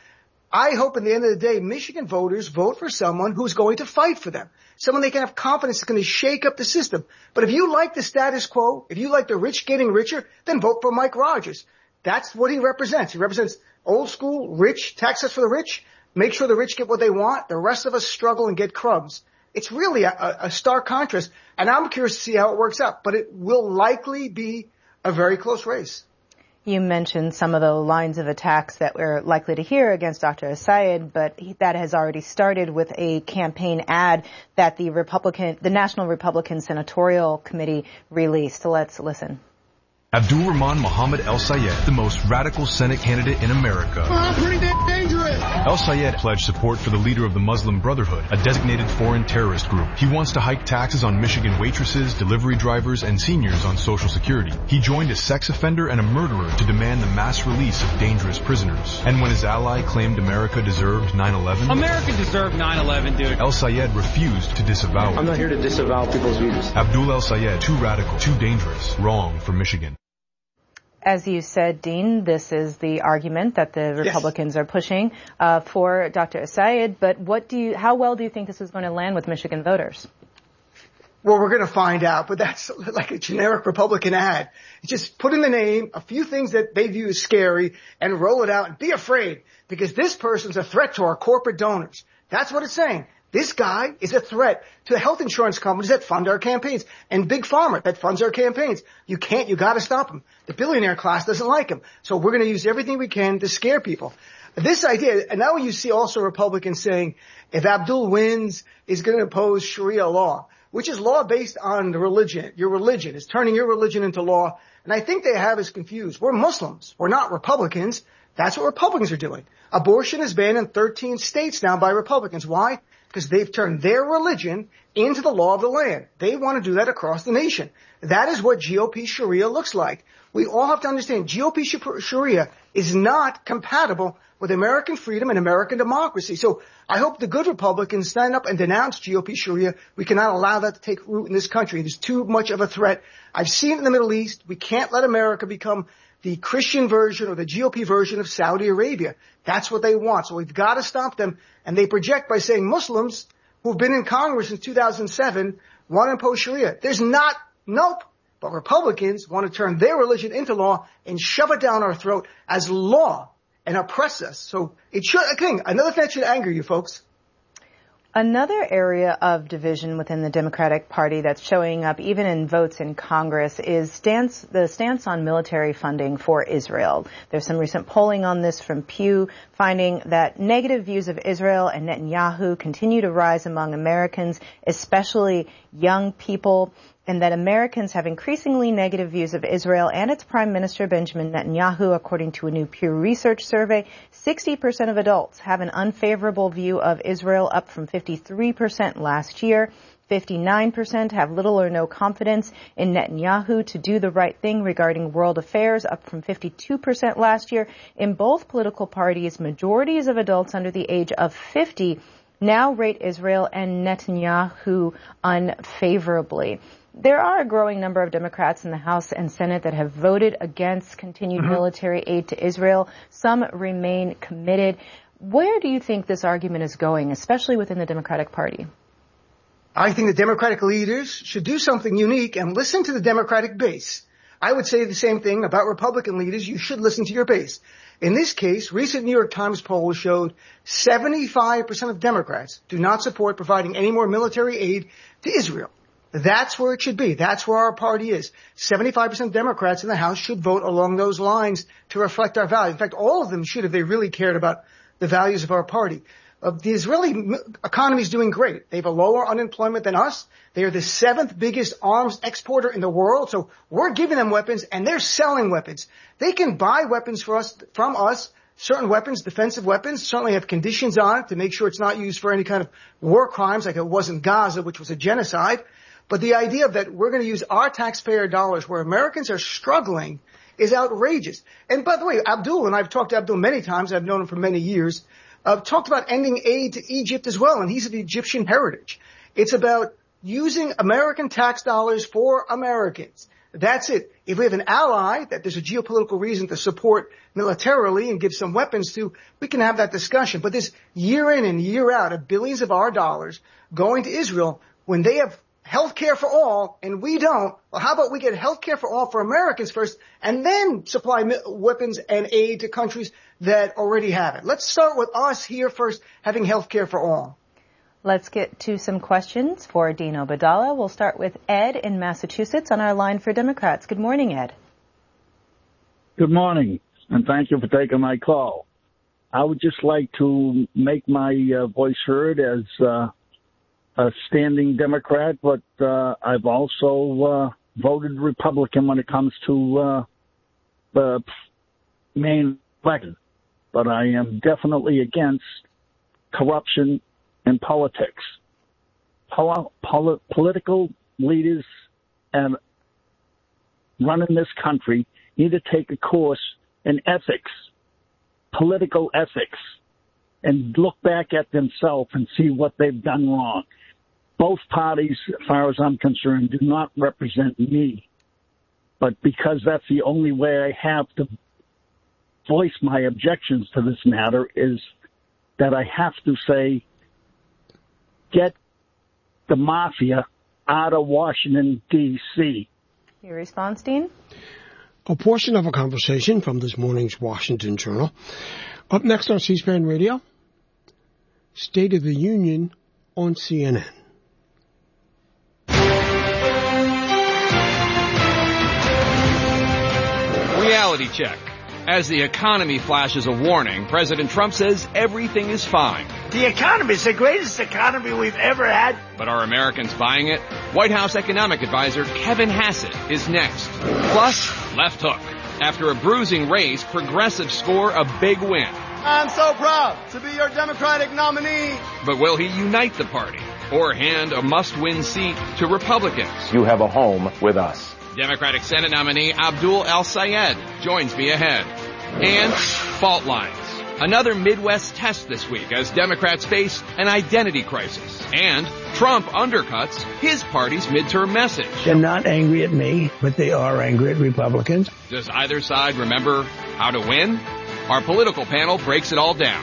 I hope at the end of the day, Michigan voters vote for someone who's going to fight for them. Someone they can have confidence is going to shake up the system. But if you like the status quo, if you like the rich getting richer, then vote for Mike Rogers. That's what he represents. He represents old school, rich, tax cuts for the rich, make sure the rich get what they want, the rest of us struggle and get crumbs. It's really a, a stark contrast, and I'm curious to see how it works out, but it will likely be a very close race. You mentioned some of the lines of attacks that we're likely to hear against Doctor Essayed, but he, that has already started with a campaign ad that the Republican, the National Republican Senatorial Committee released. So let's listen. Abdul Rahman Mohammed El Sayed, the most radical Senate candidate in America. Oh, pretty dangerous. El Sayed pledged support for the leader of the Muslim Brotherhood, a designated foreign terrorist group. He wants to hike taxes on Michigan waitresses, delivery drivers, and seniors on Social Security. He joined a sex offender and a murderer to demand the mass release of dangerous prisoners. And when his ally claimed America deserved nine eleven, America deserved nine eleven, dude. El Sayed refused to disavow it. I'm not here to disavow people's views. Abdul El Sayed, too radical, too dangerous, wrong for Michigan. As you said, Dean, this is the argument that the Republicans yes. are pushing uh, for Doctor Essayed. But what do you, how well do you think this is going to land with Michigan voters? Well, we're going to find out, but that's like a generic Republican ad. Just put in the name, a few things that they view as scary, and roll it out and be afraid, because this person's a threat to our corporate donors. That's what it's saying. This guy is a threat to the health insurance companies that fund our campaigns and Big Pharma that funds our campaigns. You can't, you gotta stop him. The billionaire class doesn't like him. So we're gonna use everything we can to scare people. This idea, and now you see also Republicans saying, if Abdul wins, he's gonna impose Sharia law, which is law based on the religion. Your religion is turning your religion into law. And I think they have us confused. We're Muslims. We're not Republicans. That's what Republicans are doing. Abortion is banned in thirteen states now by Republicans. Why? Because they've turned their religion into the law of the land. They want to do that across the nation. That is what G O P Sharia looks like. We all have to understand G O P Sharia is not compatible with American freedom and American democracy. So I hope the good Republicans stand up and denounce G O P Sharia. We cannot allow that to take root in this country. It is too much of a threat. I've seen it in the Middle East. We can't let America become the Christian version or the G O P version of Saudi Arabia. That's what they want. So we've got to stop them. And they project by saying Muslims who've been in Congress since two thousand seven want to impose Sharia. There's not, nope. But Republicans want to turn their religion into law and shove it down our throat as law and oppress us. So it should, again, another thing that should anger you folks. Another area of division within the Democratic Party that's showing up even in votes in Congress is stance, the stance on military funding for Israel. There's some recent polling on this from Pew finding that negative views of Israel and Netanyahu continue to rise among Americans, especially young people, and that Americans have increasingly negative views of Israel and its Prime Minister Benjamin Netanyahu. According to a new Pew Research survey, sixty percent of adults have an unfavorable view of Israel, up from fifty-three percent last year. fifty-nine percent have little or no confidence in Netanyahu to do the right thing regarding world affairs, up from fifty-two percent last year. In both political parties, majorities of adults under the age of fifty now rate Israel and Netanyahu unfavorably. There are a growing number of Democrats in the House and Senate that have voted against continued mm-hmm. military aid to Israel. Some remain committed. Where do you think this argument is going, especially within the Democratic Party? I think the Democratic leaders should do something unique and listen to the Democratic base. I would say the same thing about Republican leaders. You should listen to your base. In this case, recent New York Times poll showed seventy-five percent of Democrats do not support providing any more military aid to Israel. That's where it should be. That's where our party is. seventy-five percent of Democrats in the House should vote along those lines to reflect our values. In fact, all of them should if they really cared about the values of our party. Uh, the Israeli economy is doing great. They have a lower unemployment than us. They are the seventh biggest arms exporter in the world. So we're giving them weapons and they're selling weapons. They can buy weapons for us, from us, certain weapons, defensive weapons, certainly have conditions on it to make sure it's not used for any kind of war crimes like it was in Gaza, which was a genocide. But the idea that we're going to use our taxpayer dollars where Americans are struggling is outrageous. And by the way, Abdul, and I've talked to Abdul many times, I've known him for many years, uh, talked about ending aid to Egypt as well, and he's of Egyptian heritage. It's about using American tax dollars for Americans. That's it. If we have an ally that there's a geopolitical reason to support militarily and give some weapons to, we can have that discussion. But this year in and year out of billions of our dollars going to Israel when they have health care for all and we don't, well, how about we get health care for all for Americans first and then supply weapons and aid to countries that already have it? Let's start with us here first, having health care for all. Let's get to some questions for Dean Obeidallah. We'll start with Ed in Massachusetts on our line for Democrats. Good morning, Ed. Good morning, and thank you for taking my call. I would just like to make my uh, voice heard as uh, a standing Democrat, but uh, I've also uh, voted Republican when it comes to uh, the main election. But I am definitely against corruption in politics. Pol- pol- political leaders and running this country need to take a course in ethics, political ethics, and look back at themselves and see what they've done wrong. Both parties, as far as I'm concerned, do not represent me. But because that's the only way I have to voice my objections to this matter is that I have to say, get the mafia out of Washington, D C Your response, Dean? A portion of a conversation from this morning's Washington Journal. Up next on C-SPAN Radio, State of the Union on C N N. Reality check. As the economy flashes a warning, President Trump says everything is fine. The economy is the greatest economy we've ever had. But are Americans buying it? White House economic advisor Kevin Hassett is next. Plus, left hook. After a bruising race, progressives score a big win. I'm so proud to be your Democratic nominee. But will he unite the party or hand a must-win seat to Republicans? You have a home with us. Democratic Senate nominee Abdul El-Sayed joins me ahead. And fault lines. Another Midwest test this week as Democrats face an identity crisis. And Trump undercuts his party's midterm message. They're not angry at me, but they are angry at Republicans. Does either side remember how to win? Our political panel breaks it all down.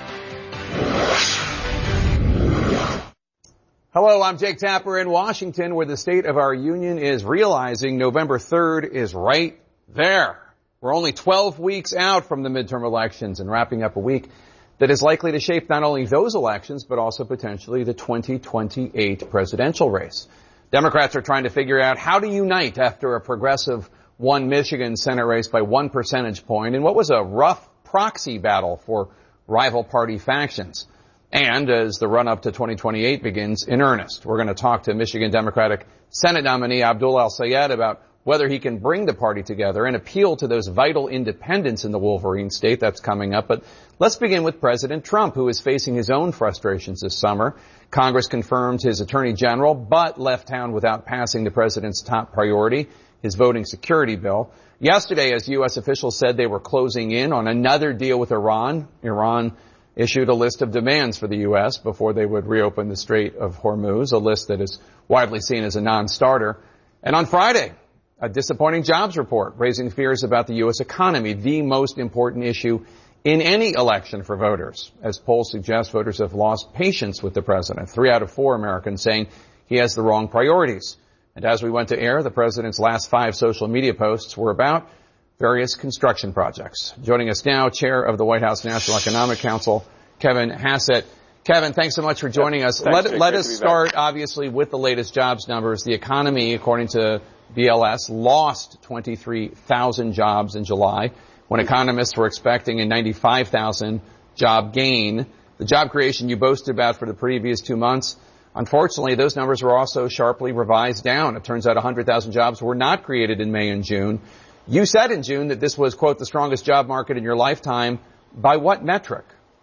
Hello, I'm Jake Tapper in Washington, where the State of our Union is realizing November third is right there. We're only twelve weeks out from the midterm elections and wrapping up a week that is likely to shape not only those elections, but also potentially the twenty twenty-eight presidential race. Democrats are trying to figure out how to unite after a progressive won Michigan Senate race by one percentage point in what was a rough proxy battle for rival party factions. And as the run-up to twenty twenty-eight begins in earnest, we're going to talk to Michigan Democratic Senate nominee Abdul El-Sayed about whether he can bring the party together and appeal to those vital independents in the Wolverine state. That's coming up. But let's begin with President Trump, who is facing his own frustrations this summer. Congress confirmed his attorney general, but left town without passing the president's top priority, his voting security bill. Yesterday, as U S officials said they were closing in on another deal with Iran, Iran issued a list of demands for the U S before they would reopen the Strait of Hormuz, a list that is widely seen as a non-starter. And on Friday, a disappointing jobs report raising fears about the U S economy, the most important issue in any election for voters. As polls suggest, voters have lost patience with the president. Three out of four Americans saying he has the wrong priorities. And as we went to air, the president's last five social media posts were about various construction projects. Joining us now, chair of the White House National Economic Council, Kevin Hassett. Kevin, thanks so much for joining us. Thanks, let Jake. let Great us to be start, back. obviously, with the latest jobs numbers. The economy, according to B L S, lost twenty-three thousand jobs in July, when economists were expecting a ninety-five thousand job gain. The job creation you boasted about for the previous two months, unfortunately, those numbers were also sharply revised down. It turns out one hundred thousand jobs were not created in May and June. You said in June that this was, quote, the strongest job market in your lifetime. By what metric?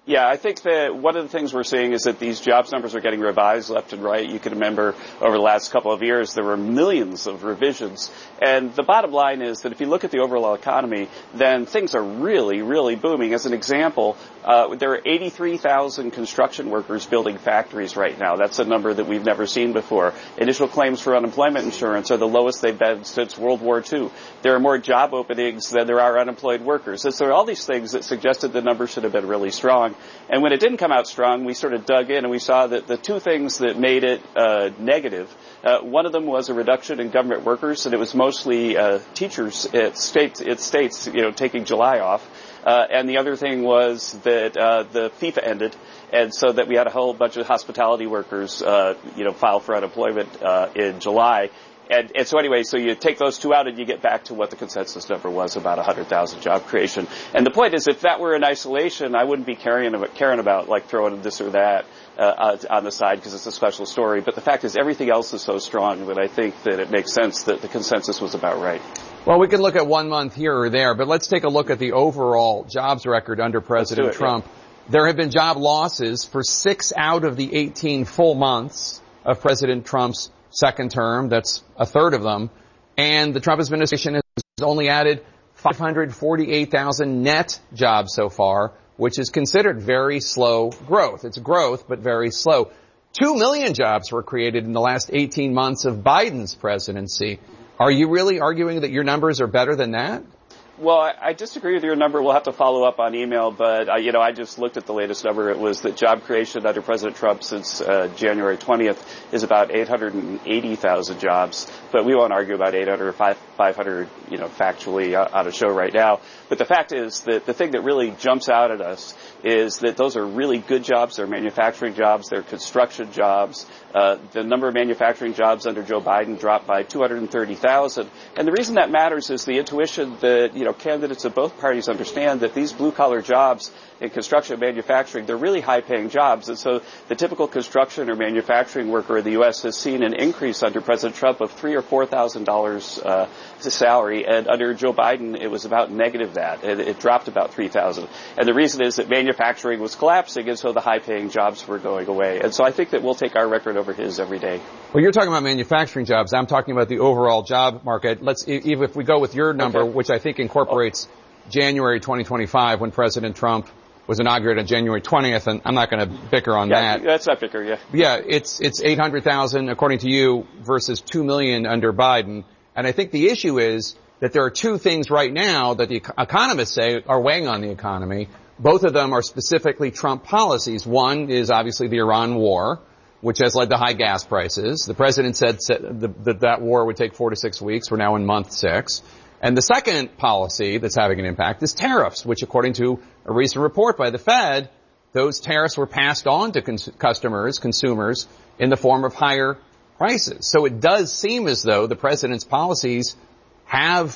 Yeah, I think that one of the things we're seeing is that these jobs numbers are getting revised left and right. You can remember over the last couple of years there were millions of revisions. And the bottom line is that if you look at the overall economy, then things are really, really booming. As an example, uh, there are eighty-three thousand construction workers building factories right now. That's a number that we've never seen before. Initial claims for unemployment insurance are the lowest they've been since World War Two. There are more job openings than there are unemployed workers. And so there are all these things that suggested the numbers should have been really strong. And when it didn't come out strong, we sort of dug in and we saw that the two things that made it uh, negative, uh, one of them was a reduction in government workers, and it was mostly uh, teachers at states, at states, you know, taking July off. Uh, and the other thing was that uh, the FIFA ended, and so that we had a whole bunch of hospitality workers, uh, you know, file for unemployment uh, in July. And, and so anyway, so you take those two out and you get back to what the consensus number was, about one hundred thousand job creation. And the point is, if that were in isolation, I wouldn't be caring about, caring about like throwing this or that uh, on the side because it's a special story. But the fact is, everything else is so strong that I think that it makes sense that the consensus was about right. Well, we can look at one month here or there, but let's take a look at the overall jobs record under President it, Trump. Yeah. There have been job losses for six out of the eighteen full months of President Trump's second term. That's a third of them. And the Trump administration has only added five hundred forty-eight thousand net jobs so far, which is considered very slow growth. It's growth, but very slow. Two million jobs were created in the last eighteen months of Biden's presidency. Are you really arguing that your numbers are better than that? Well, I, I disagree with your number. We'll have to follow up on email, but, uh, you know, I just looked at the latest number. It was that job creation under President Trump since uh, January twentieth is about eight hundred eighty thousand jobs. But we won't argue about eight hundred or five hundred, you know, factually uh, on a show right now. But the fact is that the thing that really jumps out at us is that those are really good jobs. They're manufacturing jobs. They're construction jobs. Uh, the number of manufacturing jobs under Joe Biden dropped by two hundred thirty thousand. And the reason that matters is the intuition that, you know, candidates of both parties understand that these blue-collar jobs in construction and manufacturing, they're really high-paying jobs. And so the typical construction or manufacturing worker in the U S has seen an increase under President Trump of three or four thousand dollars uh, to salary, and under Joe Biden, it was about negative that. It, it dropped about three thousand. And the reason is that manufacturing was collapsing, and so the high-paying jobs were going away. And so I think that we'll take our record over his every day. Well, you're talking about manufacturing jobs. I'm talking about the overall job market. Let's, even if we go with your number, okay, which I think incorporates January twenty twenty-five, when President Trump was inaugurated on January twentieth, and I'm not going to bicker on yeah, that. That's not bicker, yeah. Yeah, it's it's eight hundred thousand, according to you, versus two million under Biden. And I think the issue is that there are two things right now that the economists say are weighing on the economy. Both of them are specifically Trump policies. One is obviously the Iran war, which has led to high gas prices. The president said that that war would take four to six weeks. We're now in month six. And the second policy that's having an impact is tariffs, which, according to a recent report by the Fed, those tariffs were passed on to cons- customers, consumers, in the form of higher prices. So it does seem as though the president's policies have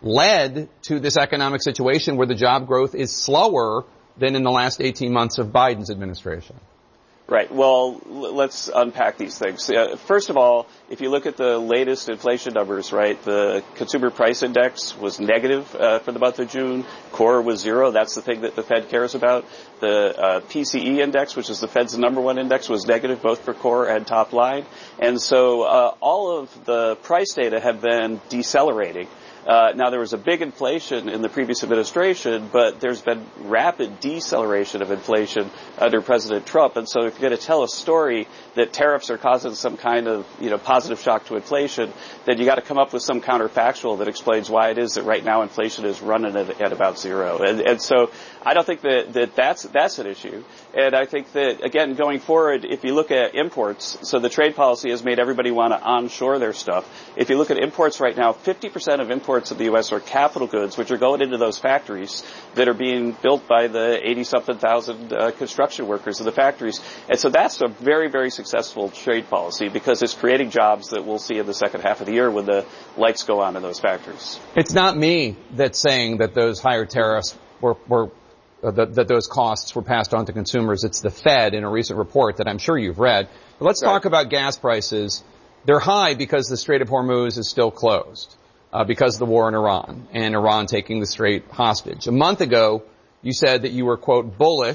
led to this economic situation where the job growth is slower than in the last eighteen months of Biden's administration. Right. Well, let's unpack these things. Uh, first of all, if you look at the latest inflation numbers, right, the consumer price index was negative uh, for the month of June. Core was zero. That's the thing that the Fed cares about. The uh, P C E index, which is the Fed's number one index, was negative both for core and top line. And so uh, all of the price data have been decelerating. Uh, now, there was a big inflation in the previous administration, but there's been rapid deceleration of inflation under President Trump. And so if you're going to tell a story that tariffs are causing some kind of, you know, positive shock to inflation, then you got to come up with some counterfactual that explains why it is that right now inflation is running at, at about zero. And, and so I don't think that, that that's, that's an issue. And I think that, again, going forward, if you look at imports, so the trade policy has made everybody want to onshore their stuff. If you look at imports right now, fifty percent of imports in the U S are capital goods, which are going into those factories that are being built by the eighty-something thousand uh, construction workers in the factories. And so that's a very, very successful trade policy because it's creating jobs that we'll see in the second half of the year when the lights go on in those factories. It's not me that's saying that those higher tariffs were, were uh, that, that those costs were passed on to consumers. It's the Fed in a recent report that I'm sure you've read. But let's right. talk about gas prices. They're high because the Strait of Hormuz is still closed. Uh, because of the war in Iran and Iran taking the Strait hostage. A month ago, you said that you were, quote, bullish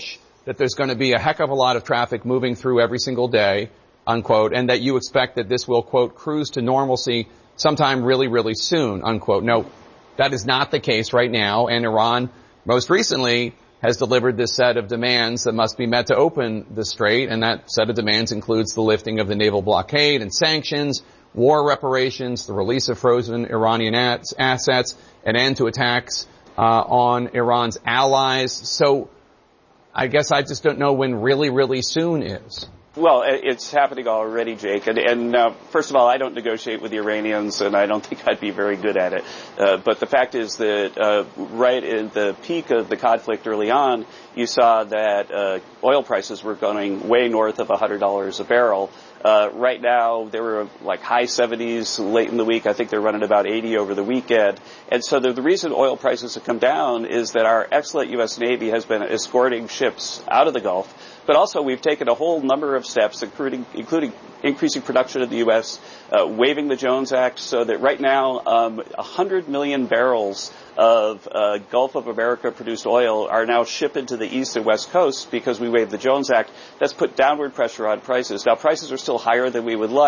that there's going to be a heck of a lot of traffic moving through every single day, unquote, and that you expect that this will, quote, cruise to normalcy sometime really, really soon, unquote. No, that is not the case right now, and Iran most recently has delivered this set of demands that must be met to open the strait, and that set of demands includes the lifting of the naval blockade and sanctions, war reparations, the release of frozen Iranian assets, an end to attacks uh, on Iran's allies. So I guess I just don't know when really, really soon is. Well, it's happening already, Jake. And, and uh, first of all, I don't negotiate with the Iranians, and I don't think I'd be very good at it. Uh, but the fact is that uh, right in the peak of the conflict early on, you saw that uh, oil prices were going way north of one hundred dollars a barrel. Uh, right now, they were like high seventies late in the week. I think they're running about eighty over the weekend. And so the, the reason oil prices have come down is that our excellent U S Navy has been escorting ships out of the Gulf. But also, we've taken a whole number of steps, including, including increasing production in the U S, uh, waiving the Jones Act, so that right now, um, one hundred million barrels of uh, Gulf of America produced oil are now shipping to the east and west coasts because we waived the Jones Act. That's put downward pressure on prices. Now, prices are still higher than we would like.